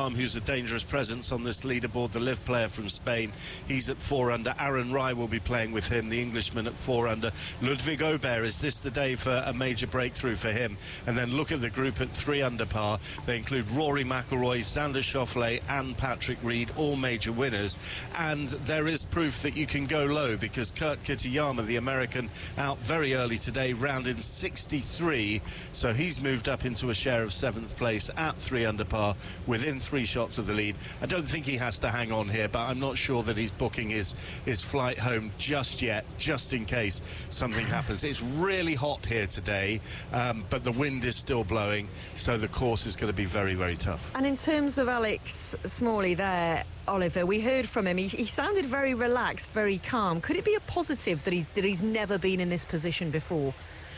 Rahm, who's a dangerous presence on this leaderboard, the live player from Spain. He's at 4 under. Aaron Rai will be playing with him, the Englishman, at 4 under. Ludwig Aubert, is this the day for a major breakthrough for him? And then look at the group at 3 under par. They include Rory McIlroy, Xander Schauffele and Patrick Reed, all major winners. And there is proof that you can go low, because Kurt Kitayama, the American, out very early today, round in 63. So he's moved up into a share of 7th place at 3 under par, within 3 shots of the lead. I don't think he has to hang on here, but I'm not sure that he's booking his flight home just yet, just in case something happens. It's really hot here today, but the wind is still blowing, so the course is going to be very, very tough. And in terms of Alex Smalley there, Oliver, we heard from him. He sounded very relaxed, very calm. Could it be a positive that he's never been in this position before?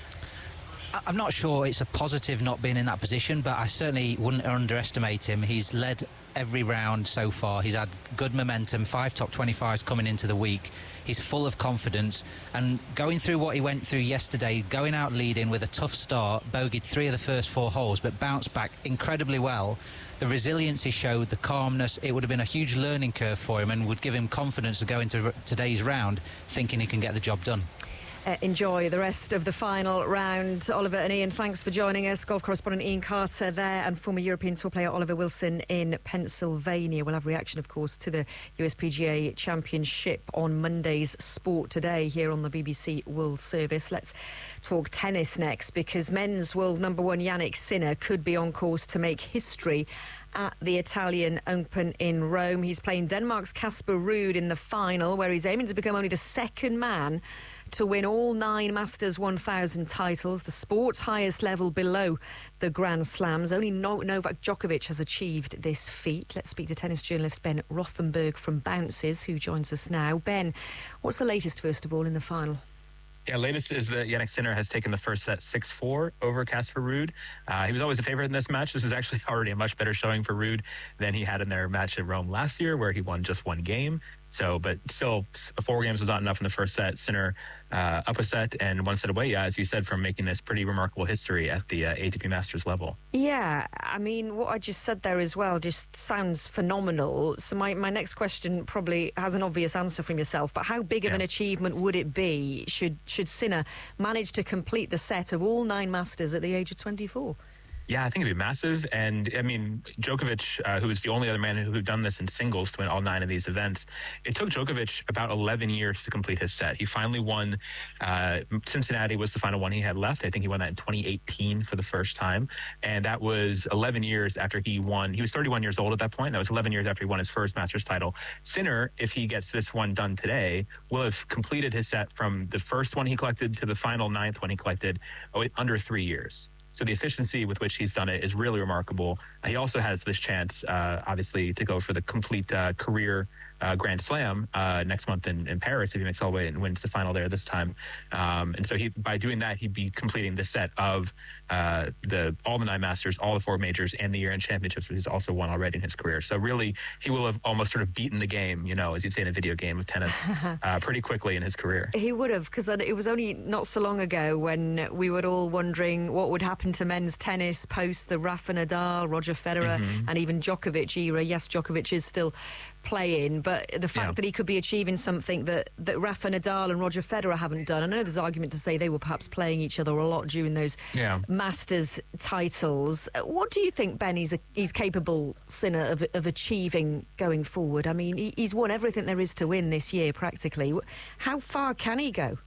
I'm not sure it's a positive not being in that position, but I certainly wouldn't underestimate him. He's led every round so far. He's had good momentum, 5 top 25s coming into the week. He's full of confidence, and going through what he went through yesterday, going out leading with a tough start, bogeyed 3 of the first 4 holes, but bounced back incredibly well. The resilience he showed, the calmness, it would have been a huge learning curve for him and would give him confidence to go into today's round thinking he can get the job done. Enjoy the rest of the final round. Oliver and Ian, thanks for joining us. Golf correspondent Ian Carter there, and former European Tour player Oliver Wilson in Pennsylvania. We'll have reaction, of course, to the USPGA Championship on Monday's Sport Today here on the BBC World Service. Let's talk tennis next, because men's world number 1 Jannik Sinner could be on course to make history at the Italian Open in Rome. He's playing Denmark's Casper Ruud in the final, where he's aiming to become only the second man to win all 9 Masters 1000 titles, the sport's highest level below the Grand Slams. Only Novak Djokovic has achieved this feat. Let's speak to tennis journalist Ben Rothenberg from Bounces, who joins us now. Ben, what's the latest, first of all, in the final? Yeah, latest is that Jannik Sinner has taken the first set 6-4 over Casper Ruud. He was always a favorite in this match. This is actually already a much better showing for Ruud than he had in their match at Rome last year, where he won just 1 game. So, but still, 4 games was not enough in the first set. Sinner up a set and 1 set away, as you said, from making this pretty remarkable history at the ATP Masters level. Yeah, I mean, what I just said there as well just sounds phenomenal. So my next question probably has an obvious answer from yourself, but how big of an achievement would it be should Sinner manage to complete the set of all 9 Masters at the age of 24? Yeah, I think it'd be massive. And I mean, Djokovic, who is the only other man who'd done this in singles to win all 9 of these events, it took Djokovic about 11 years to complete his set. He finally won. Cincinnati was the final one he had left. I think he won that in 2018 for the first time. And that was 11 years after he won. He was 31 years old at that point. That was 11 years after he won his first Masters title. Sinner, if he gets this one done today, will have completed his set from the first one he collected to the final 9th one he collected under 3 years. So the efficiency with which he's done it is really remarkable. He also has this chance, obviously, to go for the complete career Grand Slam next month in Paris if he makes all the way and wins the final there this time. And so by doing that, he'd be completing the set of all the 9 Masters, all the 4 majors, and the year-end championships, which he's also won already in his career. So really, he will have almost sort of beaten the game, you know, as you'd say in a video game of tennis, pretty quickly in his career. He would have, because it was only not so long ago when we were all wondering what would happen to men's tennis post the Rafa Nadal, Roger Federer, and even Djokovic era. Yes, Djokovic is still playing, but the fact that he could be achieving something that Rafa Nadal and Roger Federer haven't done. I know there's argument to say they were perhaps playing each other a lot during those Masters titles. What do you think, Ben, he's capable, Sinner, of achieving going forward? I mean, he's won everything there is to win this year, practically. How far can he go?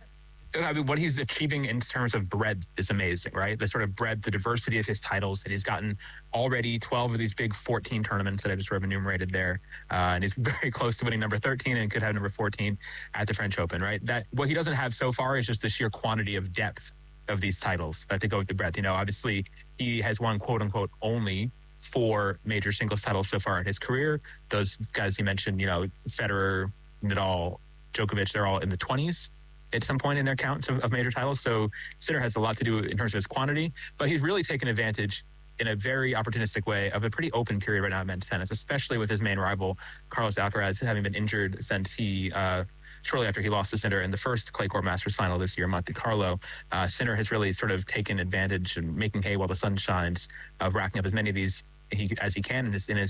I mean, what he's achieving in terms of breadth is amazing, right? The sort of breadth, the diversity of his titles, that he's gotten already 12 of these big 14 tournaments that I just sort of enumerated there. And he's very close to winning number 13 and could have number 14 at the French Open, right? That what he doesn't have so far is just the sheer quantity of depth of these titles to go with the breadth. You know, obviously, he has won, quote unquote, only 4 major singles titles so far in his career. Those guys you mentioned, you know, Federer, Nadal, Djokovic, they're all in the 20s. At some point in their counts of major titles. So Sinner has a lot to do in terms of his quantity, but he's really taken advantage in a very opportunistic way of a pretty open period right now in men's tennis, especially with his main rival, Carlos Alcaraz, having been injured since he, shortly after he lost to Sinner in the first clay court Masters final this year, Monte Carlo. Sinner has really sort of taken advantage and making hay while the sun shines of racking up as many of these as he can in his